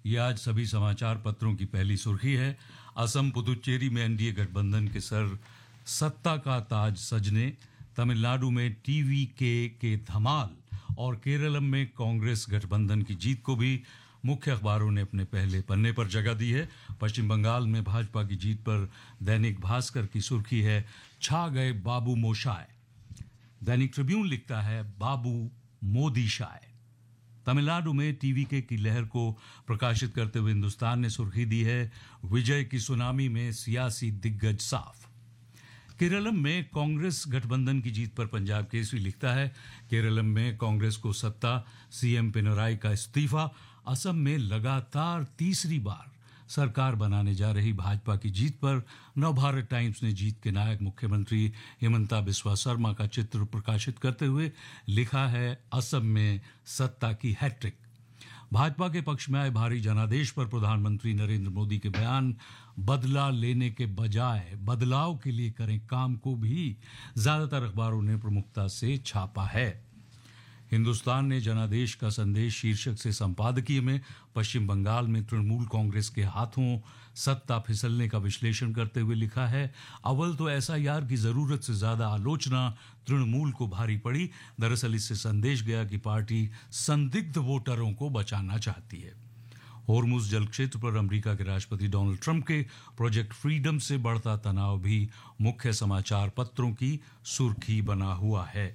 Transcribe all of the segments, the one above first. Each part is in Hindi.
ये आज सभी समाचार पत्रों की पहली सुर्खी है। असम पुदुचेरी में एनडीए गठबंधन के सर सत्ता का ताज सजने, तमिलनाडु में टीवीके के धमाल और केरलम में कांग्रेस गठबंधन की जीत को भी मुख्य अखबारों ने अपने पहले पन्ने पर जगह दी है। पश्चिम बंगाल में भाजपा की जीत पर दैनिक भास्कर की सुर्खी है, छा गए बाबू मोशाय। दैनिक ट्रिब्यून लिखता है, बाबू मोदी शाय। तमिलनाडु में टीवीके की लहर को प्रकाशित करते हुए हिंदुस्तान ने सुर्खी दी है, विजय की सुनामी में सियासी दिग्गज साफ। केरलम में कांग्रेस गठबंधन की जीत पर पंजाब केसरी लिखता है, केरलम में कांग्रेस को सत्ता, सीएम पिनराई का इस्तीफा। असम में लगातार तीसरी बार सरकार बनाने जा रही भाजपा की जीत पर नवभारत टाइम्स ने जीत के नायक मुख्यमंत्री हिमंता बिस्वा शर्मा का चित्र प्रकाशित करते हुए लिखा है, असम में सत्ता की हैट्रिक। भाजपा के पक्ष में आए भारी जनादेश पर प्रधानमंत्री नरेंद्र मोदी के बयान, बदला लेने के बजाय बदलाव के लिए करें काम, को भी ज्यादातर अखबारों ने प्रमुखता से छापा है। हिंदुस्तान ने जनादेश का संदेश शीर्षक से संपादकीय में पश्चिम बंगाल में तृणमूल कांग्रेस के हाथों सत्ता फिसलने का विश्लेषण करते हुए लिखा है, अव्वल तो एसआईआर की जरूरत से ज्यादा आलोचना तृणमूल को भारी पड़ी। दरअसल इससे संदेश गया कि पार्टी संदिग्ध वोटरों को बचाना चाहती है। होर्मुज जल क्षेत्र पर अमेरिका के राष्ट्रपति डोनाल्ड ट्रंप के प्रोजेक्ट फ्रीडम से बढ़ता तनाव भी मुख्य समाचार पत्रों की सुर्खी बना हुआ है।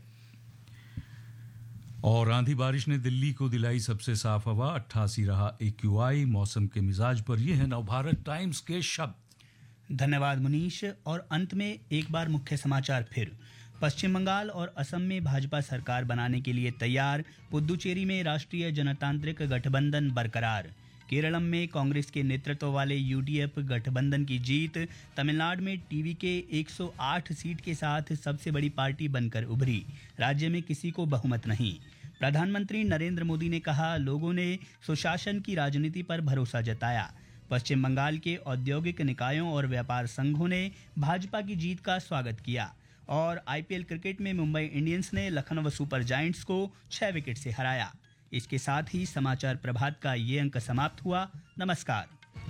और आंधी बारिश ने दिल्ली को दिलाई सबसे साफ हवा, 88 रहा एक्यूआई। मौसम के मिजाज पर ये है नवभारत टाइम्स के शब्द। धन्यवाद मुनीश। और अंत में एक बार मुख्य समाचार फिर। पश्चिम बंगाल और असम में भाजपा सरकार बनाने के लिए तैयार, पुदुचेरी में राष्ट्रीय जनतांत्रिक गठबंधन बरकरार, केरलम में कांग्रेस के नेतृत्व वाले यूडीएफ गठबंधन की जीत, तमिलनाडु में टीवीके 108 सीट के साथ सबसे बड़ी पार्टी बनकर उभरी, राज्य में किसी को बहुमत नहीं। प्रधानमंत्री नरेंद्र मोदी ने कहा, लोगों ने सुशासन की राजनीति पर भरोसा जताया। पश्चिम बंगाल के औद्योगिक निकायों और व्यापार संघों ने भाजपा की जीत का स्वागत किया। और आईपीएल क्रिकेट में मुंबई इंडियंस ने लखनऊ सुपर जायंट्स को 6 विकेट से हराया। इसके साथ ही समाचार प्रभात का ये अंक समाप्त हुआ। नमस्कार।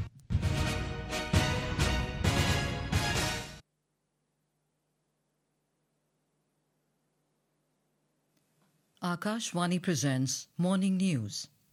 Akashvani presents Morning News.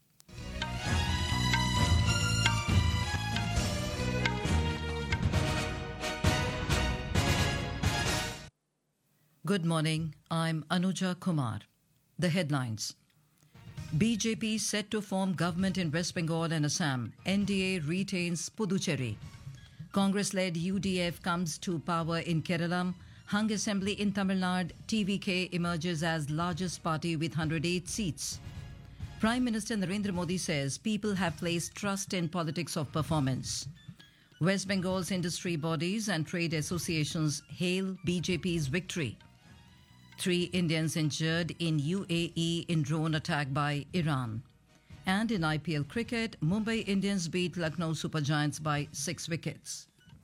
Good morning, I'm Anuja Kumar. The headlines. BJP set to form government in West Bengal and Assam. NDA retains Puducherry. Congress-led UDF comes to power in Kerala. Hung assembly in Tamil Nadu. TVK emerges as largest party with 108 seats. Prime Minister Narendra Modi says people have placed trust in politics of performance. West Bengal's industry bodies and trade associations hail BJP's victory. 3 Indians injured in UAE in drone attack by Iran. And in IPL cricket, Mumbai Indians beat Lucknow Super Giants by 6 wickets.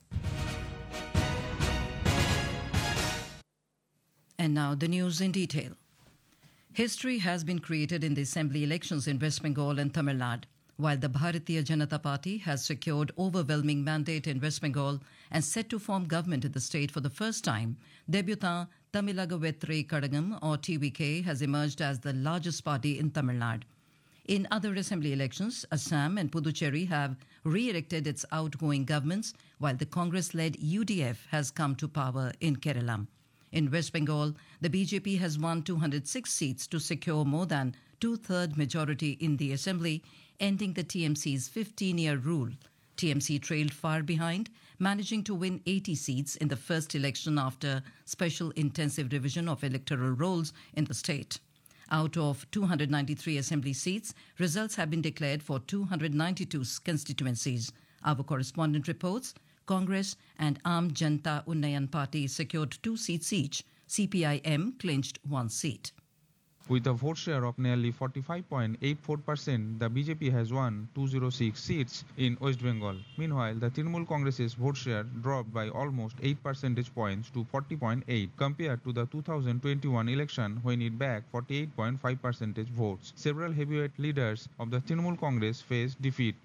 And now the news in detail. History has been created in the assembly elections in West Bengal and Tamil Nadu. While the Bharatiya Janata Party has secured overwhelming mandate in West Bengal and set to form government in the state for the first time, debutant Tamilaga Vetri Kadagam or TVK has emerged as the largest party in Tamil Nadu. In other assembly elections, Assam and Puducherry have re-elected its outgoing governments, while the Congress-led UDF has come to power in Kerala. In West Bengal, the BJP has won 206 seats to secure more than two-thirds majority in the assembly, ending the TMC's 15-year rule. TMC trailed far behind, managing to win 80 seats in the first election after special intensive revision of electoral rolls in the state. Out of 293 assembly seats, results have been declared for 292 constituencies. Our correspondent reports, Congress and Aam Janata Unnayan Party secured 2 seats each. CPIM clinched 1 seat. With a vote share of nearly 45.84%, the BJP has won 206 seats in West Bengal. Meanwhile, the Trinamool Congress's vote share dropped by almost 8 percentage points to 40.8 compared to the 2021 election when it bagged 48.5 percentage votes. Several heavyweight leaders of the Trinamool Congress faced defeat.